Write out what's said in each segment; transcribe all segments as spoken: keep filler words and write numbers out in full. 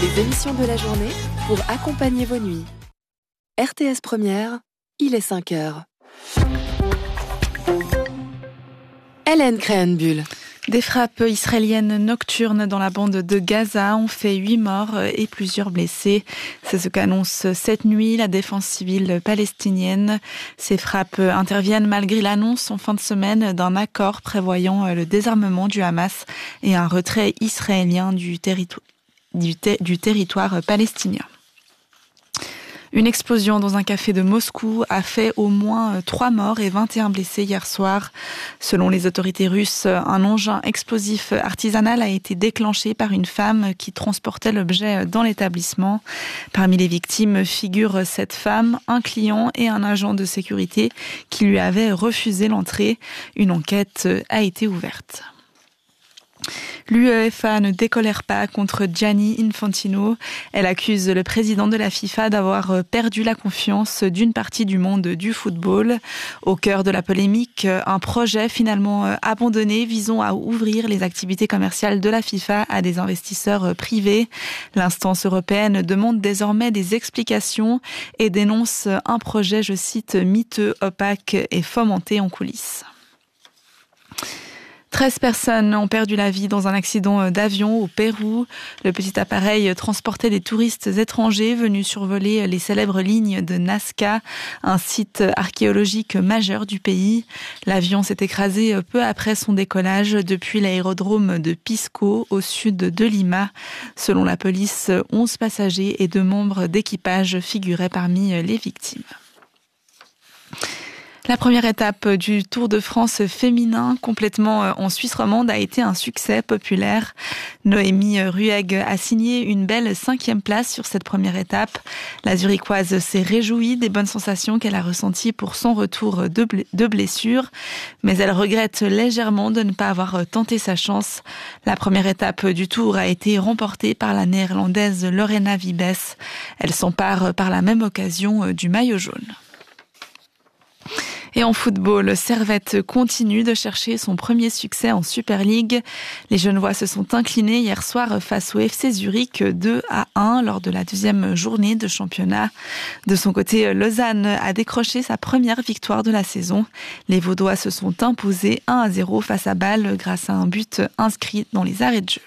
Les émissions de la journée pour accompagner vos nuits. R T S Première, il est cinq heures. Hélène Créhenbuhl. Des frappes israéliennes nocturnes dans la bande de Gaza ont fait huit morts et plusieurs blessés. C'est ce qu'annonce cette nuit la défense civile palestinienne. Ces frappes interviennent malgré l'annonce en fin de semaine d'un accord prévoyant le désarmement du Hamas et un retrait israélien du, territo- du, ter- du territoire palestinien. Une explosion dans un café de Moscou a fait au moins trois morts et vingt et un blessés hier soir. Selon les autorités russes, un engin explosif artisanal a été déclenché par une femme qui transportait l'objet dans l'établissement. Parmi les victimes figurent cette femme, un client et un agent de sécurité qui lui avaient refusé l'entrée. Une enquête a été ouverte. L'UEFA ne décolère pas contre Gianni Infantino. Elle accuse le président de la FIFA d'avoir perdu la confiance d'une partie du monde du football. Au cœur de la polémique, un projet finalement abandonné visant à ouvrir les activités commerciales de la FIFA à des investisseurs privés. L'instance européenne demande désormais des explications et dénonce un projet, je cite, miteux, opaque et fomenté en coulisses. treize personnes ont perdu la vie dans un accident d'avion au Pérou. Le petit appareil transportait des touristes étrangers venus survoler les célèbres lignes de Nazca, un site archéologique majeur du pays. L'avion s'est écrasé peu après son décollage depuis l'aérodrome de Pisco, au sud de Lima. Selon la police, onze passagers et deux membres d'équipage figuraient parmi les victimes. La première étape du Tour de France féminin, complètement en Suisse romande, a été un succès populaire. Noémie Ruegg a signé une belle cinquième place sur cette première étape. La Zurichoise s'est réjouie des bonnes sensations qu'elle a ressenties pour son retour de blessure, mais elle regrette légèrement de ne pas avoir tenté sa chance. La première étape du Tour a été remportée par la néerlandaise Lorena Wiebes. Elle s'empare par la même occasion du maillot jaune. Et en football, Servette continue de chercher son premier succès en Super League. Les Genevois se sont inclinés hier soir face au F C Zurich deux à un lors de la deuxième journée de championnat. De son côté, Lausanne a décroché sa première victoire de la saison. Les Vaudois se sont imposés un à zéro face à Bâle grâce à un but inscrit dans les arrêts de jeu.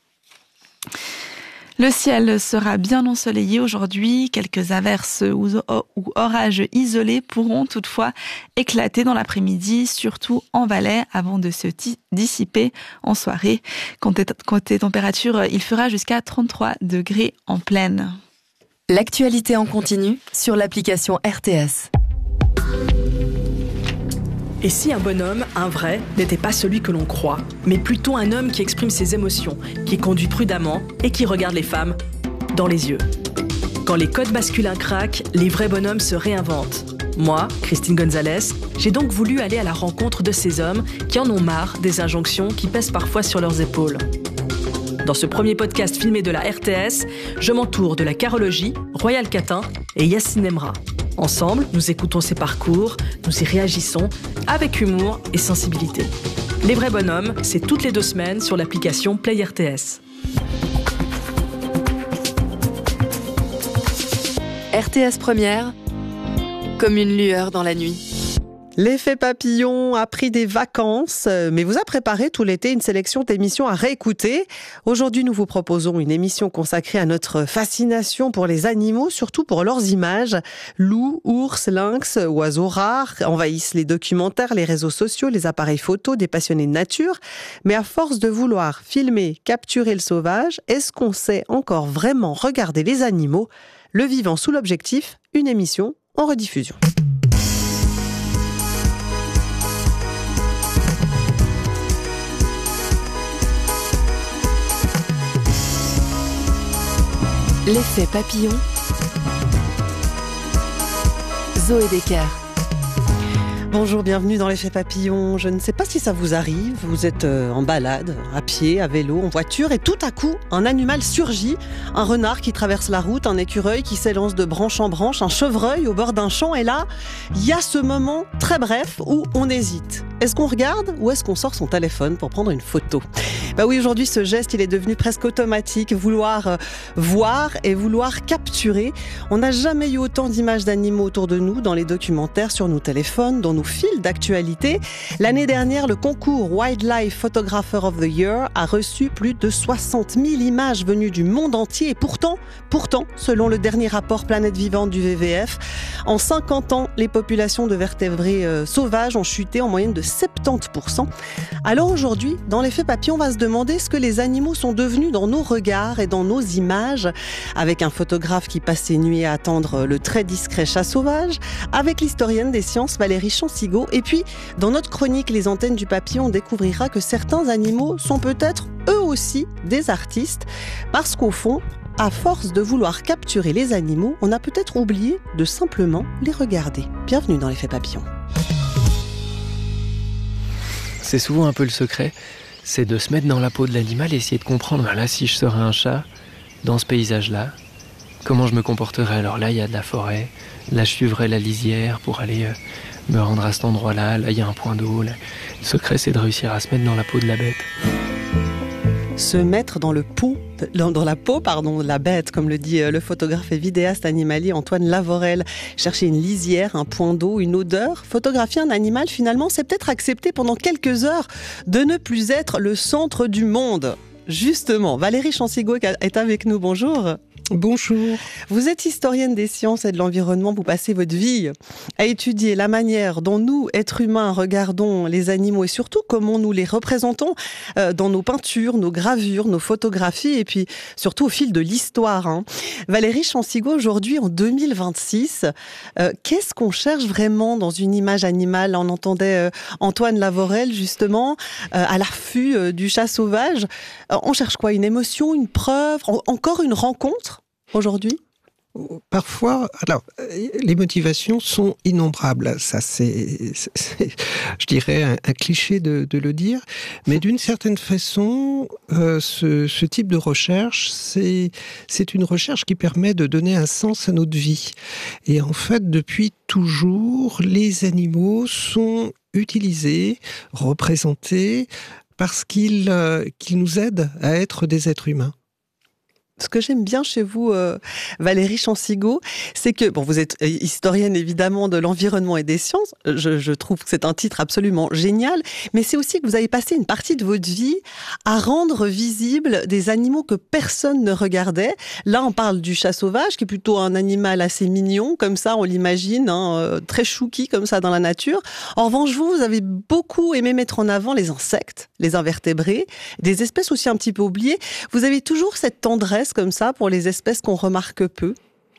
Le ciel sera bien ensoleillé aujourd'hui. Quelques averses ou orages isolés pourront toutefois éclater dans l'après-midi, surtout en Valais, avant de se dissiper en soirée. Côté température, il fera jusqu'à trente-trois degrés en plaine. L'actualité en continu sur l'application R T S. Et si un bonhomme, un vrai, n'était pas celui que l'on croit, mais plutôt un homme qui exprime ses émotions, qui conduit prudemment et qui regarde les femmes dans les yeux. Quand les codes masculins craquent, les vrais bonhommes se réinventent. Moi, Christine Gonzalez, j'ai donc voulu aller à la rencontre de ces hommes qui en ont marre des injonctions qui pèsent parfois sur leurs épaules. Dans ce premier podcast filmé de la R T S, je m'entoure de la carologie, Royal Catin et Yacine Emra. Ensemble, nous écoutons ces parcours, nous y réagissons avec humour et sensibilité. Les vrais bonhommes, c'est toutes les deux semaines sur l'application Play R T S. R T S Première, comme une lueur dans la nuit. L'effet papillon a pris des vacances, mais vous a préparé tout l'été une sélection d'émissions à réécouter. Aujourd'hui, nous vous proposons une émission consacrée à notre fascination pour les animaux, surtout pour leurs images. Loups, ours, lynx, oiseaux rares envahissent les documentaires, les réseaux sociaux, les appareils photos des passionnés de nature. Mais à force de vouloir filmer, capturer le sauvage, est-ce qu'on sait encore vraiment regarder les animaux ? Le vivant sous l'objectif, une émission en rediffusion. L'effet papillon. Zoé Decker. Bonjour, bienvenue dans l'effet papillon. Je ne sais pas si ça vous arrive, vous êtes en balade, à pied, à vélo, en voiture, et tout à coup, un animal surgit. Un renard qui traverse la route, un écureuil qui s'élance de branche en branche, un chevreuil au bord d'un champ, et là, il y a ce moment très bref où on hésite. Est-ce qu'on regarde ou est-ce qu'on sort son téléphone pour prendre une photo ? Bah oui, aujourd'hui, ce geste, il est devenu presque automatique. Vouloir euh, voir et vouloir capturer. On n'a jamais eu autant d'images d'animaux autour de nous dans les documentaires, sur nos téléphones, dans nos fils d'actualité. L'année dernière, le concours Wildlife Photographer of the Year a reçu plus de soixante mille images venues du monde entier. Et pourtant, pourtant, selon le dernier rapport Planète Vivante du W W F, en cinquante ans, les populations de vertébrés euh, sauvages ont chuté en moyenne de soixante-dix pour cent. Alors aujourd'hui, dans l'effet papillon, on va se demander ce que les animaux sont devenus dans nos regards et dans nos images, avec un photographe qui passe ses nuits à attendre le très discret chat sauvage, avec l'historienne des sciences Valérie Chansigo, et puis dans notre chronique Les Antennes du Papillon, on découvrira que certains animaux sont peut-être eux aussi des artistes, parce qu'au fond, à force de vouloir capturer les animaux, on a peut-être oublié de simplement les regarder. Bienvenue dans l'effet papillon. C'est souvent un peu le secret, c'est de se mettre dans la peau de l'animal et essayer de comprendre, là, si je serais un chat, dans ce paysage-là, comment je me comporterais. Alors là, il y a de la forêt, là, je suivrais la lisière pour aller euh, me rendre à cet endroit-là, là, il y a un point d'eau. Là. Le secret, c'est de réussir à se mettre dans la peau de la bête. Se mettre dans le pot, dans, dans la peau, pardon, de la bête, comme le dit le photographe et vidéaste animalier Antoine Lavorel. Chercher une lisière, un point d'eau, une odeur. Photographier un animal, finalement, c'est peut-être accepter pendant quelques heures de ne plus être le centre du monde. Justement, Valérie Chansigo est avec nous. Bonjour. Bonjour. Vous êtes historienne des sciences et de l'environnement. Vous passez votre vie à étudier la manière dont nous, êtres humains, regardons les animaux et surtout comment nous les représentons dans nos peintures, nos gravures, nos photographies et puis surtout au fil de l'histoire. Hein. Valérie Chansigo, aujourd'hui en deux mille vingt-six, euh, qu'est-ce qu'on cherche vraiment dans une image animale ? On entendait euh, Antoine Lavorel justement euh, à l'affût euh, du chat sauvage. Euh, on cherche quoi ? Une émotion, une preuve, en- encore une rencontre ? Aujourd'hui ? Parfois, alors, les motivations sont innombrables. Ça, c'est, c'est, c'est je dirais, un, un cliché de, de le dire. Mais d'une certaine façon, euh, ce, ce type de recherche, c'est, c'est une recherche qui permet de donner un sens à notre vie. Et en fait, depuis toujours, les animaux sont utilisés, représentés, parce qu'ils, euh, qu'ils nous aident à être des êtres humains. Ce que j'aime bien chez vous, euh, Valérie Chansigo, c'est que, bon, vous êtes historienne évidemment de l'environnement et des sciences, je, je trouve que c'est un titre absolument génial, mais c'est aussi que vous avez passé une partie de votre vie à rendre visibles des animaux que personne ne regardait. Là, on parle du chat sauvage, qui est plutôt un animal assez mignon, comme ça, on l'imagine, hein, euh, très chouki comme ça dans la nature. En revanche, vous, vous avez beaucoup aimé mettre en avant les insectes, les invertébrés, des espèces aussi un petit peu oubliées. Vous avez toujours cette tendresse comme ça pour les espèces qu'on remarque peu?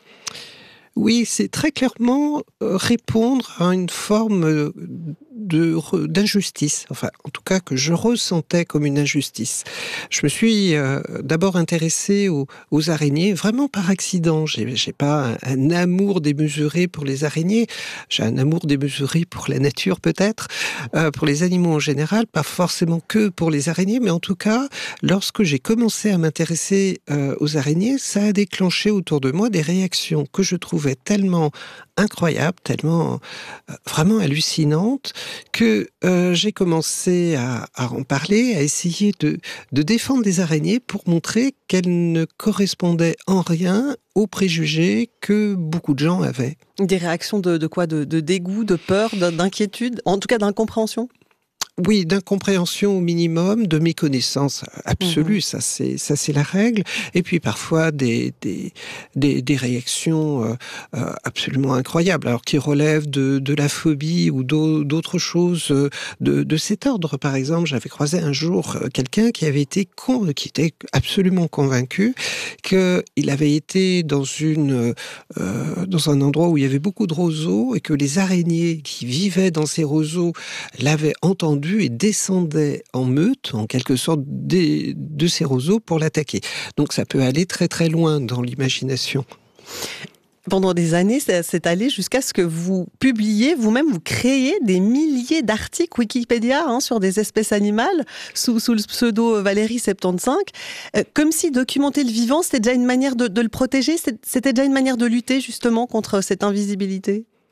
Oui, c'est très clairement répondre à une forme de, d'injustice, enfin en tout cas que je ressentais comme une injustice. Je me suis euh, d'abord intéressée aux, aux araignées, vraiment par accident. J'ai, j'ai pas un, un amour démesuré pour les araignées, j'ai un amour démesuré pour la nature peut-être, euh, pour les animaux en général, pas forcément que pour les araignées, mais en tout cas, lorsque j'ai commencé à m'intéresser euh, aux araignées, ça a déclenché autour de moi des réactions que je trouvais tellement incroyables, tellement euh, vraiment hallucinantes, que euh, j'ai commencé à, à en parler, à essayer de, de défendre des araignées pour montrer qu'elles ne correspondaient en rien aux préjugés que beaucoup de gens avaient. Des réactions de, de quoi ? de, de dégoût, de peur, d'inquiétude, en tout cas d'incompréhension ? Oui, d'incompréhension au minimum, de méconnaissance absolue, mmh. ça c'est ça c'est la règle. Et puis parfois des des des, des réactions euh, euh, absolument incroyables, alors qui relèvent de de la phobie ou d'autres choses de de cet ordre. Par exemple, j'avais croisé un jour quelqu'un qui avait été con, qui était absolument convaincu que il avait été dans une euh, dans un endroit où il y avait beaucoup de roseaux et que les araignées qui vivaient dans ces roseaux l'avaient entendu et descendait en meute, en quelque sorte, des, de ces roseaux pour l'attaquer. Donc ça peut aller très très loin dans l'imagination. Pendant des années, c'est allé jusqu'à ce que vous publiez, vous-même, vous créez des milliers d'articles Wikipédia hein, sur des espèces animales, sous, sous le pseudo Valérie soixante-quinze, euh, comme si documenter le vivant, c'était déjà une manière de, de le protéger, c'était déjà une manière de lutter justement contre cette invisibilité.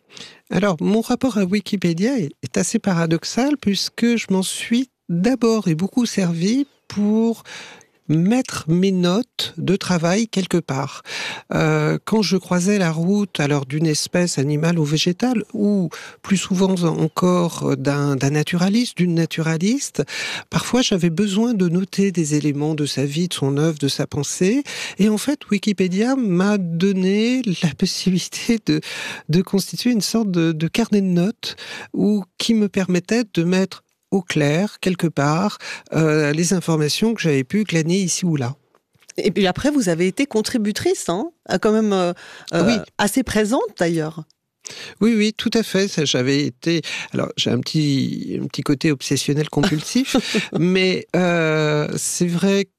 Alors, mon rapport à Wikipédia est, est assez paradoxal puisque je m'en suis d'abord et beaucoup servi pour mettre mes notes de travail quelque part. Euh, quand je croisais la route alors d'une espèce animale ou végétale, ou plus souvent encore d'un, d'un naturaliste, d'une naturaliste, parfois j'avais besoin de noter des éléments de sa vie, de son œuvre, de sa pensée. Et en fait, Wikipédia m'a donné la possibilité de, de constituer une sorte de, de carnet de notes où, qui me permettait de mettre au clair, quelque part, euh, les informations que j'avais pu glaner ici ou là. Et puis après, vous avez été contributrice, hein, quand même euh, oui. assez présente d'ailleurs. Oui, oui, tout à fait. Ça, j'avais été. Alors, j'ai un petit, un petit côté obsessionnel compulsif, mais euh, c'est vrai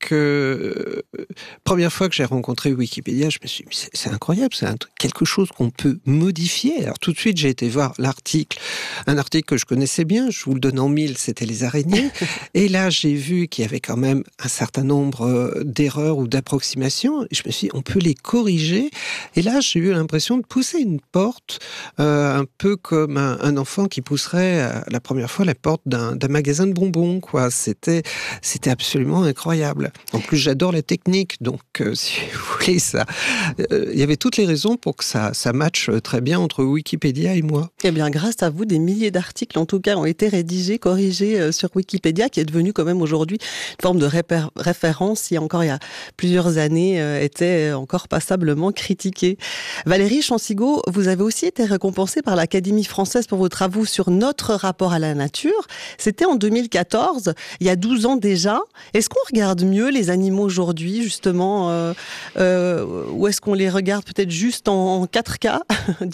que euh, première fois que j'ai rencontré Wikipédia, je me suis dit, c'est, c'est incroyable, c'est un, quelque chose qu'on peut modifier. Alors, tout de suite, j'ai été voir l'article, un article que je connaissais bien. Je vous le donne en mille, c'était les araignées. Et là, j'ai vu qu'il y avait quand même un certain nombre d'erreurs ou d'approximations. Et je me suis dit, on peut les corriger. Et là, j'ai eu l'impression de pousser une porte. Euh, un peu comme un, un enfant qui pousserait euh, la première fois la porte d'un, d'un magasin de bonbons, quoi. C'était, c'était absolument incroyable. En plus, j'adore la technique, donc euh, si vous voulez, ça, euh, il y avait toutes les raisons pour que ça, ça matche très bien entre Wikipédia et moi. Eh bien, grâce à vous, des milliers d'articles, en tout cas, ont été rédigés, corrigés euh, sur Wikipédia, qui est devenu quand même aujourd'hui une forme de répé- référence, qui encore il y a plusieurs années euh, était encore passablement critiqué. Valérie Chansigaud, vous avez aussi été récompensée par l'Académie française pour vos travaux sur notre rapport à la nature. C'était en deux mille quatorze, il y a douze ans déjà. Est-ce qu'on regarde mieux les animaux aujourd'hui, justement, euh, euh, ou est-ce qu'on les regarde peut-être juste en quatre K, différemment ?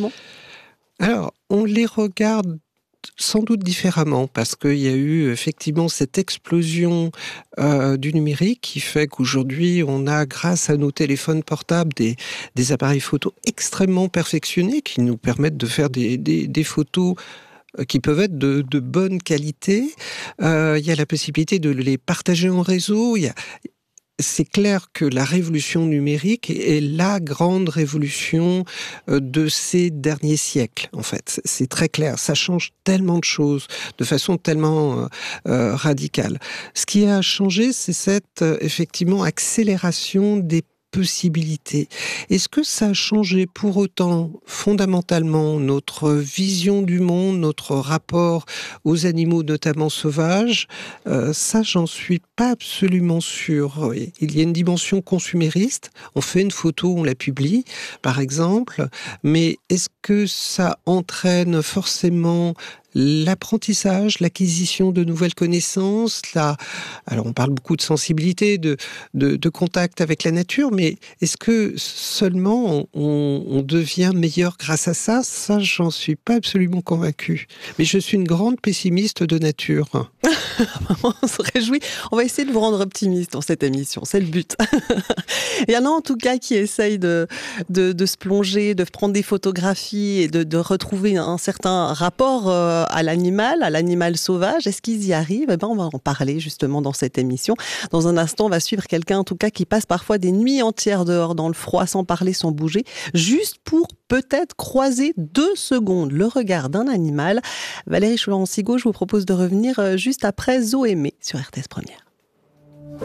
Alors, on les regarde sans doute différemment, parce qu'il y a eu effectivement cette explosion euh, du numérique qui fait qu'aujourd'hui on a, grâce à nos téléphones portables, des, des appareils photo extrêmement perfectionnés qui nous permettent de faire des, des, des photos qui peuvent être de, de bonne qualité. Euh, il y a la possibilité de les partager en réseau. Il y a C'est clair que la révolution numérique est la grande révolution de ces derniers siècles, en fait. C'est très clair. Ça change tellement de choses, de façon tellement euh, radicale. Ce qui a changé, c'est cette, euh, effectivement, accélération des possibilités. Est-ce que ça a changé pour autant, fondamentalement, notre vision du monde, notre rapport aux animaux, notamment sauvages ? euh, Ça, j'en suis pas absolument sûr. Il y a une dimension consumériste. On fait une photo, on la publie, par exemple. Mais est-ce que ça entraîne forcément l'apprentissage, l'acquisition de nouvelles connaissances, la... alors on parle beaucoup de sensibilité, de, de, de contact avec la nature, mais est-ce que seulement on, on devient meilleur grâce à ça ? Ça, j'en suis pas absolument convaincu. Mais je suis une grande pessimiste de nature. On se réjouit. On va essayer de vous rendre optimiste dans cette émission, c'est le but. Il y en a en tout cas qui essayent de, de, de se plonger, de prendre des photographies et de, de retrouver un certain rapport euh, à l'animal, à l'animal sauvage. Est-ce qu'ils y arrivent ? Eh ben, on va en parler justement dans cette émission. Dans un instant, on va suivre quelqu'un en tout cas qui passe parfois des nuits entières dehors dans le froid, sans parler, sans bouger, juste pour peut-être croiser deux secondes le regard d'un animal. Valérie Chansigaud, je vous propose de revenir juste après Zoémé sur R T S Première.